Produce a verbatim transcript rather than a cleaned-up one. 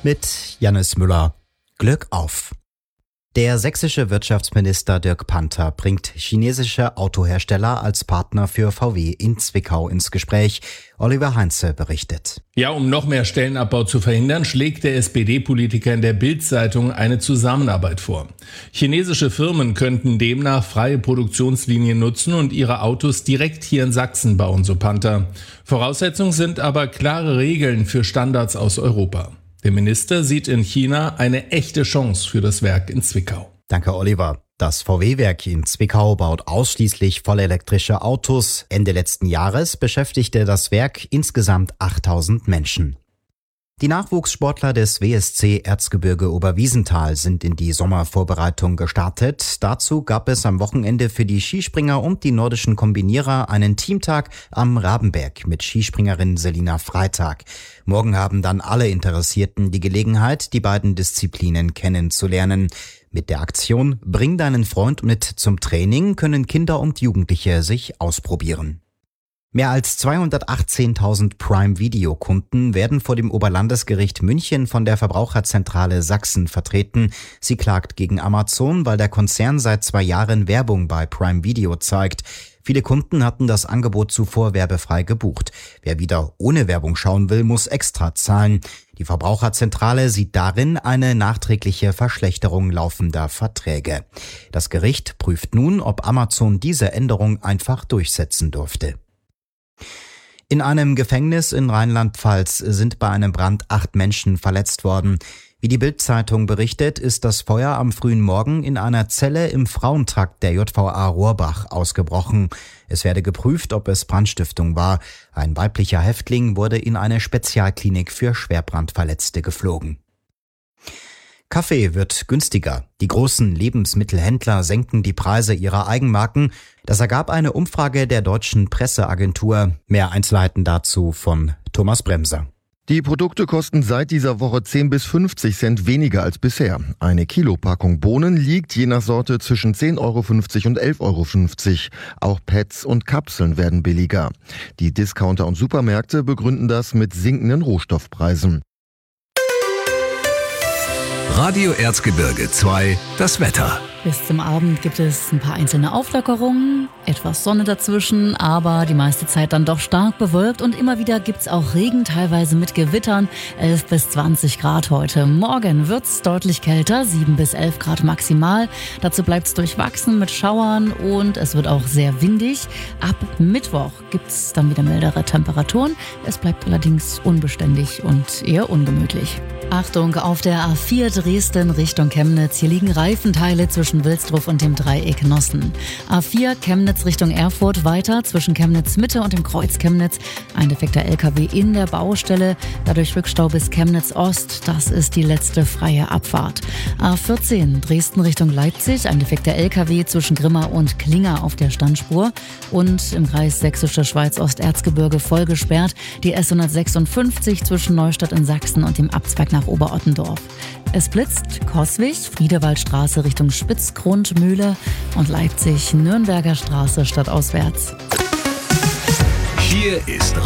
mit Jannis Müller. Glück auf! Der sächsische Wirtschaftsminister Dirk Panther bringt chinesische Autohersteller als Partner für V W in Zwickau ins Gespräch. Oliver Heinze berichtet. Ja, um noch mehr Stellenabbau zu verhindern, schlägt der S P D-Politiker in der Bild-Zeitung eine Zusammenarbeit vor. Chinesische Firmen könnten demnach freie Produktionslinien nutzen und ihre Autos direkt hier in Sachsen bauen, so Panther. Voraussetzung sind aber klare Regeln für Standards aus Europa. Der Minister sieht in China eine echte Chance für das Werk in Zwickau. Danke, Oliver. Das V W-Werk in Zwickau baut ausschließlich vollelektrische Autos. Ende letzten Jahres beschäftigte das Werk insgesamt achttausend Menschen. Die Nachwuchssportler des W S C Erzgebirge Oberwiesenthal sind in die Sommervorbereitung gestartet. Dazu gab es am Wochenende für die Skispringer und die nordischen Kombinierer einen Teamtag am Rabenberg mit Skispringerin Selina Freitag. Morgen haben dann alle Interessierten die Gelegenheit, die beiden Disziplinen kennenzulernen. Mit der Aktion Bring deinen Freund mit zum Training können Kinder und Jugendliche sich ausprobieren. Mehr als zweihundertachtzehntausend Prime-Video-Kunden werden vor dem Oberlandesgericht München von der Verbraucherzentrale Sachsen vertreten. Sie klagt gegen Amazon, weil der Konzern seit zwei Jahren Werbung bei Prime Video zeigt. Viele Kunden hatten das Angebot zuvor werbefrei gebucht. Wer wieder ohne Werbung schauen will, muss extra zahlen. Die Verbraucherzentrale sieht darin eine nachträgliche Verschlechterung laufender Verträge. Das Gericht prüft nun, ob Amazon diese Änderung einfach durchsetzen durfte. In einem Gefängnis in Rheinland-Pfalz sind bei einem Brand acht Menschen verletzt worden. Wie die Bild-Zeitung berichtet, ist das Feuer am frühen Morgen in einer Zelle im Frauentrakt der J V A Rohrbach ausgebrochen. Es werde geprüft, ob es Brandstiftung war. Ein weiblicher Häftling wurde in eine Spezialklinik für Schwerbrandverletzte geflogen. Kaffee wird günstiger. Die großen Lebensmittelhändler senken die Preise ihrer Eigenmarken. Das ergab eine Umfrage der deutschen Presseagentur. Mehr Einzelheiten dazu von Thomas Bremser. Die Produkte kosten seit dieser Woche zehn bis fünfzig Cent weniger als bisher. Eine Kilopackung Bohnen liegt je nach Sorte zwischen zehn Euro fünfzig und elf Euro fünfzig. Auch Pads und Kapseln werden billiger. Die Discounter und Supermärkte begründen das mit sinkenden Rohstoffpreisen. Radio Erzgebirge zwei, das Wetter. Bis zum Abend gibt es ein paar einzelne Auflockerungen, etwas Sonne dazwischen, aber die meiste Zeit dann doch stark bewölkt und immer wieder gibt's auch Regen, teilweise mit Gewittern, elf bis zwanzig Grad heute. Morgen wird's deutlich kälter, sieben bis elf Grad maximal. Dazu bleibt's durchwachsen mit Schauern und es wird auch sehr windig. Ab Mittwoch gibt's dann wieder mildere Temperaturen. Es bleibt allerdings unbeständig und eher ungemütlich. Achtung, auf der A vier Dresden Richtung Chemnitz. Hier liegen Reifenteile zwischen Wilsdruf und dem Dreieck Nossen. A vier Chemnitz Richtung Erfurt weiter zwischen Chemnitz Mitte und dem Kreuz Chemnitz. Ein defekter L K W in der Baustelle. Dadurch Rückstau bis Chemnitz Ost. Das ist die letzte freie Abfahrt. A vierzehn Dresden Richtung Leipzig. Ein defekter L K W zwischen Grimma und Klinger auf der Standspur. Und im Kreis Sächsische Schweiz Osterzgebirge voll gesperrt. Die S hundertsechsundfünfzig zwischen Neustadt in Sachsen und dem Abzweig nach Oberottendorf. Es blitzt Coswig, Friedewaldstraße Richtung Spitzgrundmühle und Leipzig, Nürnberger Straße stadtauswärts. Hier ist